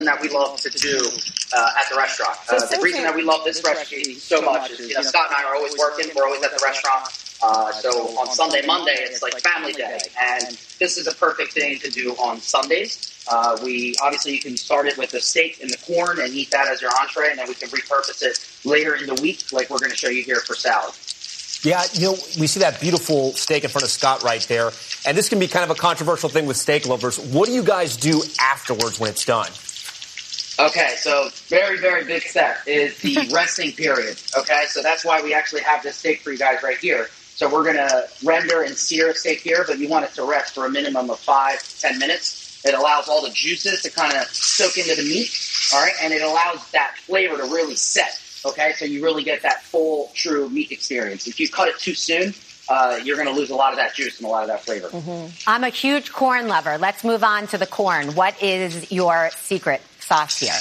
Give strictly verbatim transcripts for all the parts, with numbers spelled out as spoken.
that we love to do uh, at the restaurant. Uh, the reason that we love this recipe so much is, you know, Scott and I are always working. We're always at the restaurant. Uh, so on Sunday, Monday, it's like family day. And this is a perfect thing to do on Sundays. Uh, we obviously, you can start it with the steak and the corn and eat that as your entree, and then we can repurpose it later in the week, like we're going to show you here for salad. Yeah, you know, we see that beautiful steak in front of Scott right there. And this can be kind of a controversial thing with steak lovers. What do you guys do afterwards when it's done? Okay, so very, very big step is the resting period. Okay, so that's why we actually have this steak for you guys right here. So we're going to render and sear a steak here, but you want it to rest for a minimum of five, ten minutes. It allows all the juices to kind of soak into the meat, all right, and it allows that flavor to really set, okay, so you really get that full, true meat experience. If you cut it too soon, uh, you're going to lose a lot of that juice and a lot of that flavor. Mm-hmm. I'm a huge corn lover. Let's move on to the corn. What is your secret sauce here?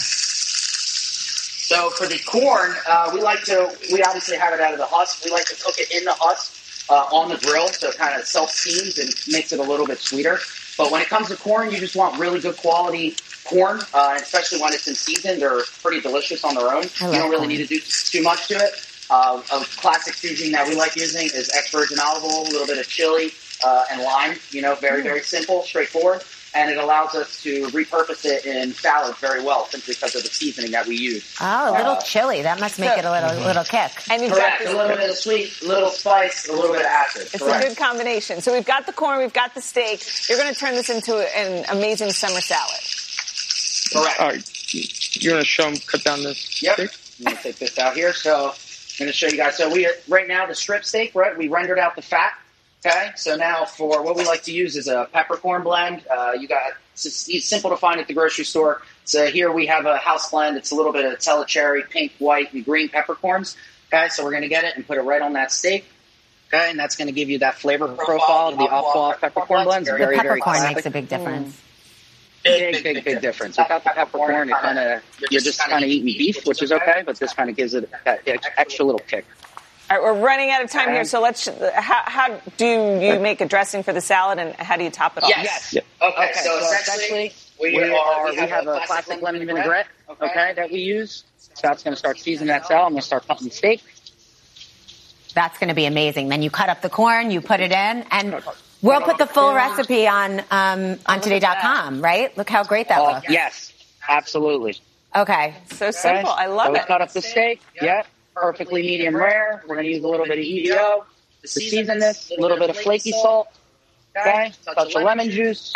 So for the corn, uh, we like to, we obviously have it out of the husk. We like to cook it in the husk uh, on the grill, so it kind of self-steams and makes it a little bit sweeter. But when it comes to corn, you just want really good quality corn, uh, especially when it's in season. They're pretty delicious on their own. You don't really corn. need to do too much to it. Uh, a classic seasoning that we like using is extra virgin olive oil, a little bit of chili, uh, and lime. You know, very, very simple, straightforward. And it allows us to repurpose it in salads very well, simply because of the seasoning that we use. Oh, a little uh, chili. That must make so, it a little mm-hmm. little kick. And you've correct. got a little bit of sweet, a little spice, a little bit of acid. It's correct. a good combination. So we've got the corn, we've got the steak. You're going to turn this into an amazing summer salad. Correct. All right. You're going to show them cut down this yep. steak? I'm going to take this out here. So I'm going to show you guys. So we are, right now, the strip steak, right, we rendered out the fat. Okay, so now for what we like to use is a peppercorn blend. Uh, you got it's, it's simple to find at the grocery store. So here we have a house blend. It's a little bit of Telecherry, pink, white, and green peppercorns. Okay, so we're going to get it and put it right on that steak. Okay, and that's going to give you that flavor profile of the Aqua peppercorn blend. The very, peppercorn very makes a big difference. Mm. Big, big, big, big difference. Without the peppercorn, it kind of you're just kind of eating beef, which is okay, but this kind of gives it that extra little kick. All right, we're running out of time here, so let's. How, how do you make a dressing for the salad, and how do you top it off? Yes. yes. Okay, okay, so, so essentially, we, we, are, we, have, we have a classic lemon vinaigrette, okay, okay, that we use. Scott's going to start seasoning that salad. I'm going to start cutting the steak. That's going to be amazing. Then you cut up the corn, you put it in, and we'll put the full recipe on um, on today dot com, right? Look how great that uh, looks. Yes, absolutely. Okay. So simple. I love so it. We cut up the steak. Yeah. Perfectly medium rare. We're going to use a little bit of E D O to season this, a little bit of flaky salt, okay, touch of lemon juice.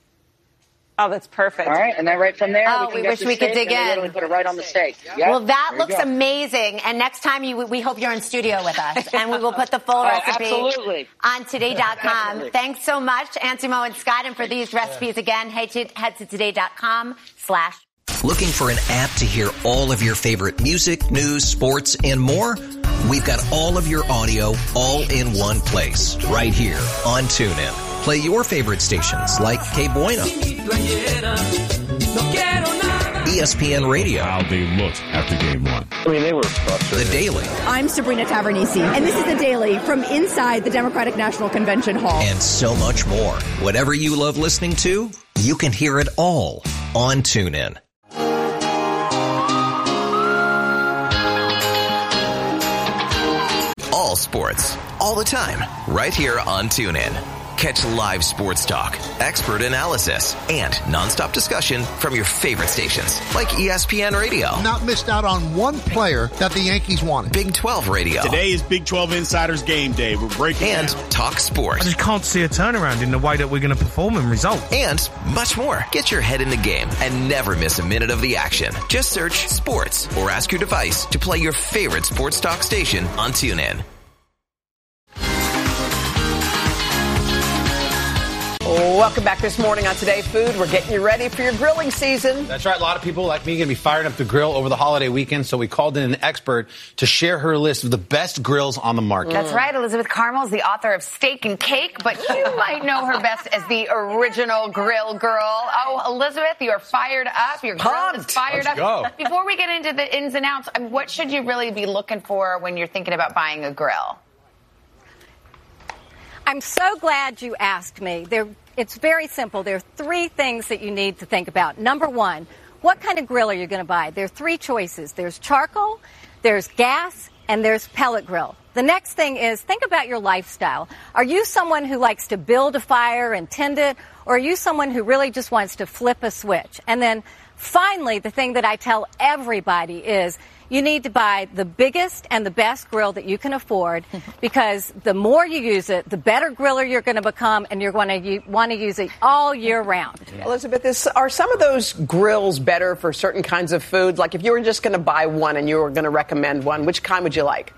Oh, that's perfect. All right, and then right from there, oh, we, can we get wish the we could dig in. Literally put it right on the steak. Yep. Well, that there looks amazing. And next time, you, we hope you're in studio with us, and we will put the full oh, recipe absolutely. on today dot com. Thanks so much, Ansimo and Scott, and for these recipes again, head to, head to today dot com slash. Looking for an app to hear all of your favorite music, news, sports, and more? We've got all of your audio all in one place, right here on TuneIn. Play your favorite stations like K Bueno, E S P N Radio. How they looked after game one. I mean, they were frustrated. The Daily. I'm Sabrina Tavernisi, and this is The Daily from inside the Democratic National Convention Hall. And so much more. Whatever you love listening to, you can hear it all on TuneIn. All sports, all the time, right here on TuneIn. Catch live sports talk, expert analysis, and nonstop discussion from your favorite stations, like E S P N Radio. Not missed out on one player that the Yankees wanted. Big twelve Radio. Today is Big twelve Insiders Game Day. We're breaking And down. Talk Sports. I just can't see a turnaround in the way that we're going to perform and result. And much more. Get your head in the game and never miss a minute of the action. Just search sports or ask your device to play your favorite sports talk station on TuneIn. Welcome back this morning on Today's Food. We're getting you ready for your grilling season. That's right. A lot of people like me are going to be firing up the grill over the holiday weekend, so we called in an expert to share her list of the best grills on the market. That's right. Elizabeth Carmel is the author of Steak and Cake, but you might know her best as the original grill girl. Oh, Elizabeth, you're fired up. Your grill is fired Let's up. go. Before we get into the ins and outs, what should you really be looking for when you're thinking about buying a grill? I'm so glad you asked me. There, it's very simple. There are three things that you need to think about. Number one, what kind of grill are you going to buy? There are three choices. There's charcoal, there's gas, and there's pellet grill. The next thing is think about your lifestyle. Are you someone who likes to build a fire and tend it, or are you someone who really just wants to flip a switch? And then finally, the thing that I tell everybody is you need to buy the biggest and the best grill that you can afford, because the more you use it, the better griller you're going to become, and you're going to want to use it all year round. Elizabeth, is, are some of those grills better for certain kinds of foods? Like if you were just going to buy one and you were going to recommend one, which kind would you like?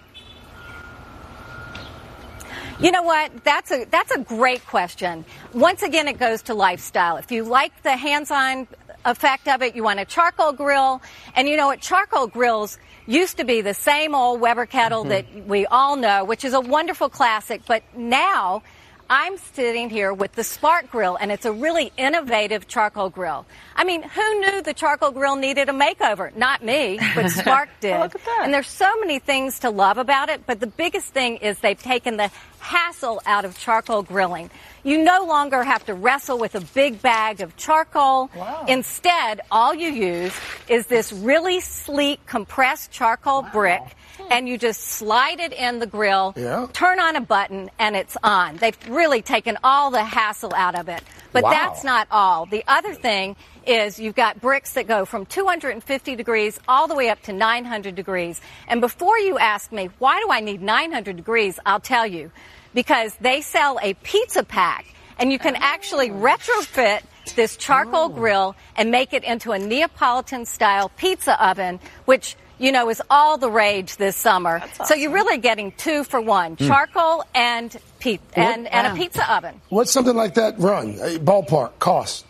You know what? That's a that's a great question. Once again, it goes to lifestyle. If you like the hands-on effect of it, you want a charcoal grill. And you know what? Charcoal grills used to be the same old Weber kettle mm-hmm. that we all know, which is a wonderful classic. But now I'm sitting here with the Spark Grill, and it's a really innovative charcoal grill. I mean, who knew the charcoal grill needed a makeover? Not me, but Spark did. Oh, look at that. And there's so many things to love about it, but the biggest thing is they've taken the hassle out of charcoal grilling. You no longer have to wrestle with a big bag of charcoal. Wow. Instead, all you use is this really sleek compressed charcoal wow. brick, and you just slide it in the grill, yeah. turn on a button, and it's on. They've really taken all the hassle out of it. But wow. that's not all. The other thing is you've got bricks that go from two hundred fifty degrees all the way up to nine hundred degrees. And before you ask me, why do I need nine hundred degrees, I'll tell you. Because they sell a pizza pack, and you can oh. actually retrofit this charcoal oh. grill and make it into a Neapolitan-style pizza oven, which, you know, is all the rage this summer. Awesome. So you're really getting two for one, mm. charcoal and, pe- and, and wow. a pizza oven. What's something like that run, a ballpark, cost?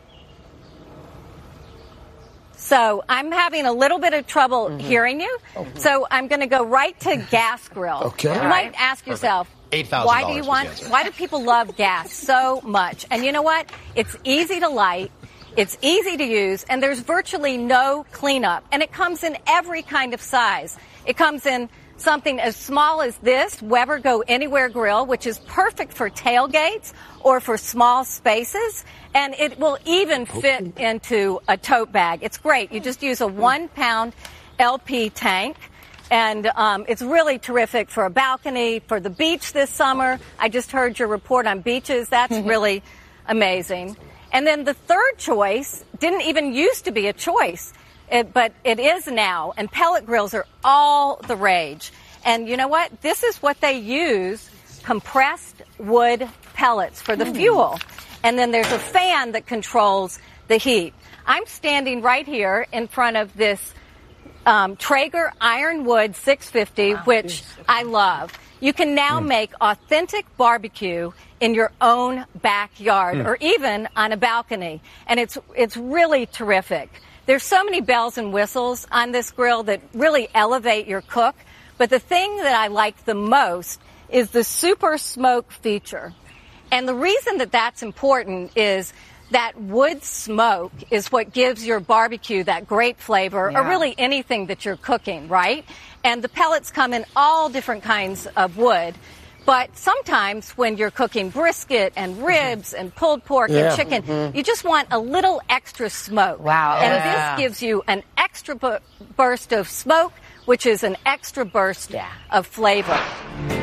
So I'm having a little bit of trouble mm-hmm. hearing you. Oh. So I'm going to go right to gas grill. Okay. You might ask yourself, eight thousand why do you want, why do people love gas so much? And you know what? It's easy to light. It's easy to use, and there's virtually no cleanup. And it comes in every kind of size. It comes in something as small as this, Weber Go Anywhere Grill, which is perfect for tailgates or for small spaces. And it will even fit into a tote bag. It's great. You just use a one-pound L P tank. And um, it's really terrific for a balcony, for the beach this summer. I just heard your report on beaches. That's really amazing. And then the third choice didn't even used to be a choice, it, but it is now. And pellet grills are all the rage. And you know what? This is what they use, compressed wood pellets for the mm. fuel. And then there's a fan that controls the heat. I'm standing right here in front of this um, Traeger Ironwood six fifty, wow, which beautiful. I love. You can now mm. make authentic barbecue in your own backyard mm. or even on a balcony. And it's it's really terrific. There's so many bells and whistles on this grill that really elevate your cook. But the thing that I like the most is the super smoke feature. And the reason that that's important is that wood smoke is what gives your barbecue that great flavor, yeah. or really anything that you're cooking, right? And the pellets come in all different kinds of wood. But sometimes when you're cooking brisket and ribs and pulled pork yeah. and chicken, mm-hmm. you just want a little extra smoke. Wow. And yeah. this gives you an extra bu- burst of smoke, which is an extra burst yeah. of flavor.